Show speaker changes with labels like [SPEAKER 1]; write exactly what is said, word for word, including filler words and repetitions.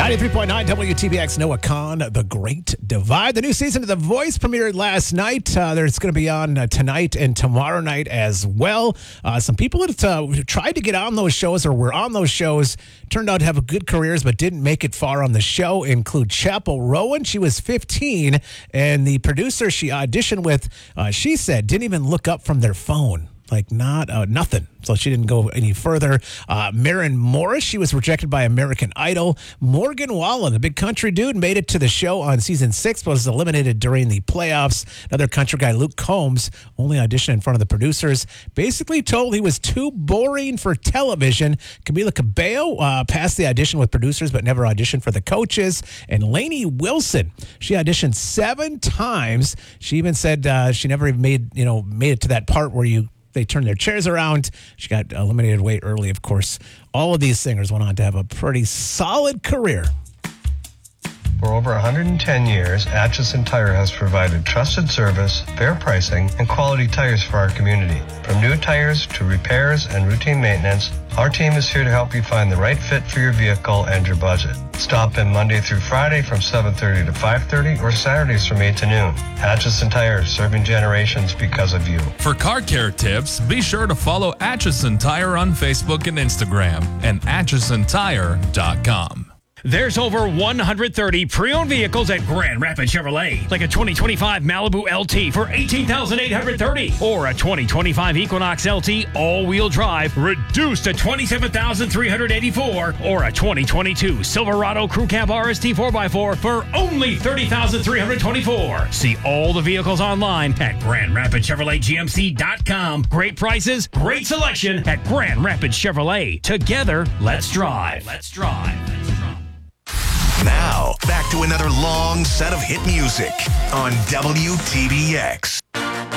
[SPEAKER 1] ninety-three point nine W T B X, Noah Kahn, The Great Divide. The new season of The Voice premiered last night. Uh, there's going to be on uh, tonight and tomorrow night as well. Uh, some people that uh, tried to get on those shows or were on those shows turned out to have good careers but didn't make it far on the show include Chapel Rowan. She was fifteen, and the producer she auditioned with, uh, she said, didn't even look up from their phone. Like not uh, nothing. So she didn't go any further. Uh, Maren Morris, she was rejected by American Idol. Morgan Wallen, the big country dude, made it to the show on season six, but was eliminated during the playoffs. Another country guy, Luke Combs, only auditioned in front of the producers. Basically told he was too boring for television. Camila Cabello uh, passed the audition with producers, but never auditioned for the coaches. And Lainey Wilson, she auditioned seven times. She even said uh, she never even made you know made it to that part where you. They turned their chairs around. She got eliminated way early, of course. All of these singers went on to have a pretty solid career.
[SPEAKER 2] For over one hundred ten years, Atchison Tire has provided trusted service, fair pricing, and quality tires for our community. From new tires to repairs and routine maintenance, our team is here to help you find the right fit for your vehicle and your budget. Stop in Monday through Friday from seven thirty to five thirty or Saturdays from eight to noon. Atchison Tire, serving generations because of you.
[SPEAKER 3] For car care tips, be sure to follow Atchison Tire on Facebook and Instagram and atchison tire dot com.
[SPEAKER 4] There's over one hundred thirty pre-owned vehicles at Grand Rapids Chevrolet, like a twenty twenty-five Malibu L T for eighteen thousand eight hundred thirty dollars or a twenty twenty-five Equinox L T all-wheel drive reduced to twenty-seven thousand three hundred eighty-four dollars or a twenty twenty-two Silverado Crew Cab R S T four by four for only thirty thousand three hundred twenty-four dollars. See all the vehicles online at Grand Rapids Chevrolet G M C dot com. Great prices, great selection at Grand Rapids Chevrolet. Together, let's drive. Let's drive. Let's drive.
[SPEAKER 5] Now, back to another long set of hit music on W T B X.